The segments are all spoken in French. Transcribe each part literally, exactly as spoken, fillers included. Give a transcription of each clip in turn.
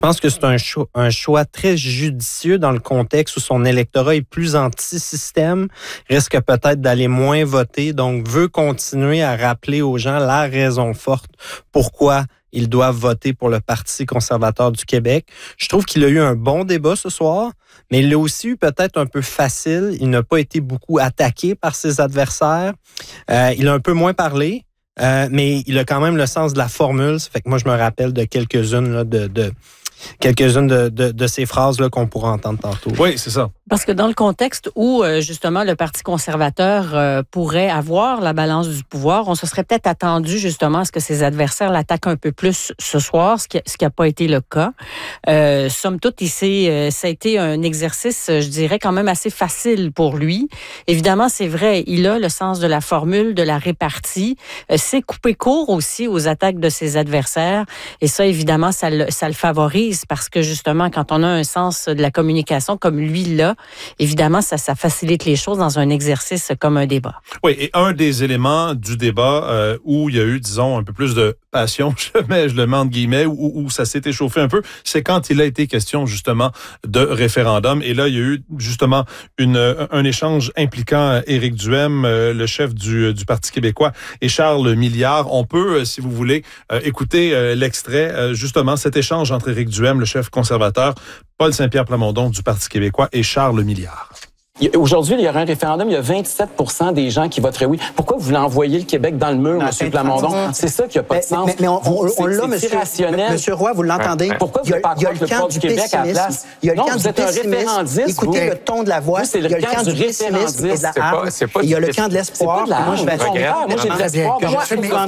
Je pense que c'est un choix, un choix très judicieux dans le contexte où son électorat est plus anti-système, risque peut-être d'aller moins voter, donc veut continuer à rappeler aux gens la raison forte pourquoi ils doivent voter pour le Parti conservateur du Québec. Je trouve qu'il a eu un bon débat ce soir, mais il l'a aussi eu peut-être un peu facile. Il n'a pas été beaucoup attaqué par ses adversaires. Euh, il a un peu moins parlé. Euh, mais il a quand même le sens de la formule. Ça fait que moi, je me rappelle de quelques-unes là, de, de quelques-unes de, de, de ces phrases là, qu'on pourra entendre tantôt. Oui, c'est ça. Parce que dans le contexte où, euh, justement, le Parti conservateur euh, pourrait avoir la balance du pouvoir, on se serait peut-être attendu, justement, à ce que ses adversaires l'attaquent un peu plus ce soir, ce qui n'a ce qui a pas été le cas. Euh, somme toute, il s'est, euh, ça a été un exercice, je dirais, quand même assez facile pour lui. Évidemment, c'est vrai, il a le sens de la formule, de la répartie. Euh, c'est coupé court aussi aux attaques de ses adversaires. Et ça, évidemment, ça le, ça le favorise parce que, justement, quand on a un sens de la communication comme lui l'a, évidemment, ça, ça facilite les choses dans un exercice comme un débat. Oui, et un des éléments du débat euh, où il y a eu, disons, un peu plus de passion, je le mets, je le mets entre guillemets, où, où ça s'est échauffé un peu, c'est quand il a été question, justement, de référendum. Et là, il y a eu, justement, une, un échange impliquant Éric Duhaime, euh, le chef du, du Parti québécois, et Charles Milliard. On peut, euh, si vous voulez, euh, écouter euh, l'extrait, euh, justement, cet échange entre Éric Duhaime, le chef conservateur, Paul Saint-Pierre Plamondon du Parti québécois et Charles Milliard. Aujourd'hui, il y aura un référendum, il y a vingt-sept pour cent des gens qui voteraient oui. Pourquoi vous voulez envoyer le Québec dans le mur, M. Plamondon? C'est ça qui n'a pas de sens. Mais, mais on, on, on l'a, monsieur, monsieur Roy, vous l'entendez. Pourquoi vous n'avez pas accroître le camp du Québec à la place? Il y a le non, camp vous du êtes un référendiste. Écoutez le ton de la voix. C'est le camp du référendiste. Il y a le camp de l'espoir. Moi, je vais Moi, j'ai de l'espoir. Moi,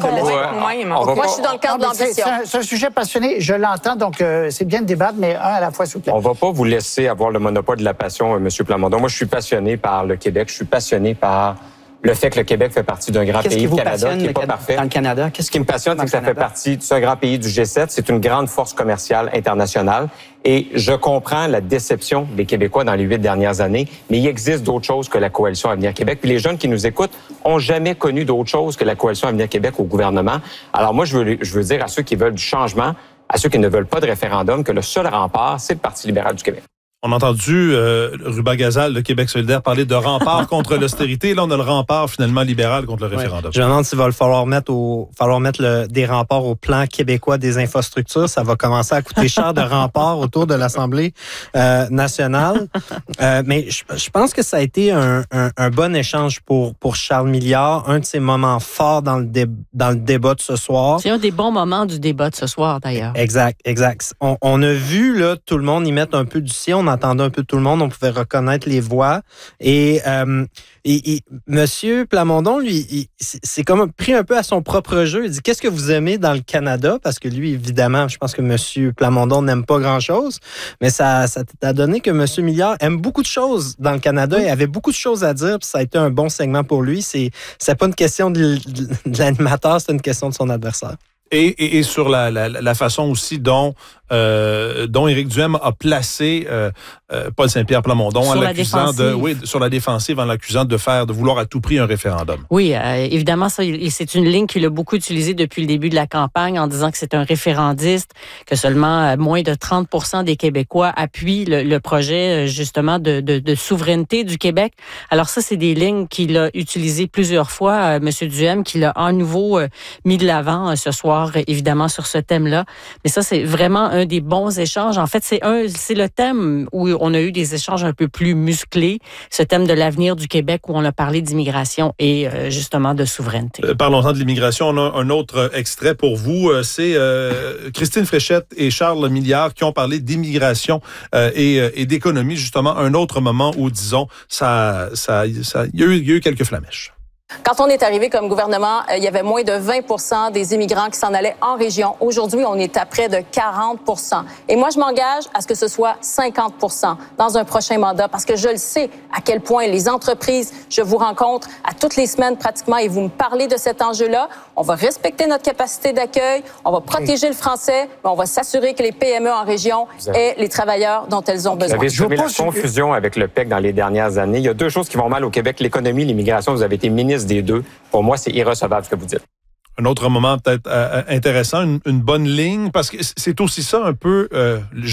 je suis dans le camp de l'ambition. C'est un sujet passionné, je l'entends, donc c'est bien de débattre, mais un à la fois, s'il vous plaît. On ne va pas vous laisser avoir le monopole de la passion, M. Plamondon. Moi, je suis passionné par le Québec. Je suis passionné par le fait que le Québec fait partie d'un grand pays, le Canada, qui n'est pas parfait. Dans le Canada, qu'est-ce qui me passionne, c'est que ça fait partie d'un grand pays du G sept. C'est une grande force commerciale internationale. Et je comprends la déception des Québécois dans les huit dernières années, mais il existe d'autres choses que la Coalition Avenir Québec. Puis les jeunes qui nous écoutent ont jamais connu d'autres choses que la Coalition Avenir Québec au gouvernement. Alors moi, je veux, je veux dire à ceux qui veulent du changement, à ceux qui ne veulent pas de référendum, que le seul rempart, c'est le Parti libéral du Québec. On a entendu euh, Ruba Gazal de Québec solidaire parler de rempart contre l'austérité. Là, on a le rempart finalement libéral contre le référendum. Ouais. Je me demande s'il va le falloir mettre, au, falloir mettre le, des remparts au plan québécois des infrastructures. Ça va commencer à coûter cher de remparts autour de l'Assemblée euh, nationale. Euh, mais je, je pense que ça a été un, un, un bon échange pour, pour Charles Milliard. Un de ses moments forts dans le, dé, dans le débat de ce soir. C'est un des bons moments du débat de ce soir, d'ailleurs. Exact, exact. On, on a vu là, tout le monde y mettre un peu du sien. On entendait un peu tout le monde, on pouvait reconnaître les voix. Et, euh, et, et M. Plamondon, lui, il, c'est comme pris un peu à son propre jeu. Il dit, qu'est-ce que vous aimez dans le Canada? Parce que lui, évidemment, je pense que M. Plamondon n'aime pas grand-chose, mais ça, ça t'a donné que M. Milliard aime beaucoup de choses dans le Canada et avait beaucoup de choses à dire, puis ça a été un bon segment pour lui. C'est, c'est pas une question de, de l'animateur, c'est une question de son adversaire. Et, et, et sur la, la, la façon aussi dont, euh, dont Éric Duhaime a placé euh, euh, Paul Saint-Pierre Plamondon en l'accusant de, oui, sur la défensive, en l'accusant de faire, de vouloir à tout prix un référendum. Oui, euh, évidemment, ça, c'est une ligne qu'il a beaucoup utilisée depuis le début de la campagne en disant que c'est un référendiste, que seulement euh, moins de trente pour cent des Québécois appuient le, le projet justement de, de, de souveraineté du Québec. Alors ça, c'est des lignes qu'il a utilisées plusieurs fois, euh, M. Duhaime, qu'il a à nouveau euh, mis de l'avant euh, ce soir, évidemment, sur ce thème-là. Mais ça, c'est vraiment un des bons échanges. En fait, c'est un, c'est le thème où on a eu des échanges un peu plus musclés, ce thème de l'avenir du Québec où on a parlé d'immigration et euh, justement de souveraineté. Euh, parlons-en de l'immigration. On a un autre extrait pour vous. C'est euh, Christine Fréchette et Charles Milliard qui ont parlé d'immigration euh, et, et d'économie. Justement, un autre moment où, disons, ça, ça, ça, il y a eu, il y a eu quelques flamèches. Quand on est arrivé comme gouvernement, euh, il y avait moins de vingt pour cent des immigrants qui s'en allaient en région. Aujourd'hui, on est à près de quarante pour cent. Et moi, je m'engage à ce que ce soit cinquante pour cent dans un prochain mandat parce que je le sais à quel point les entreprises, je vous rencontre à toutes les semaines pratiquement et vous me parlez de cet enjeu-là. On va respecter notre capacité d'accueil, on va protéger le français, mais on va s'assurer que les P M E en région aient les travailleurs dont elles ont besoin. Vous avez semé la confusion avec le P E C dans les dernières années. Il y a deux choses qui vont mal au Québec, l'économie, l'immigration. Vous avez été ministre des deux. Pour moi, c'est irrecevable ce que vous dites. un autre moment peut-être euh, intéressant, une, une bonne ligne, parce que c'est aussi ça un peu... Euh,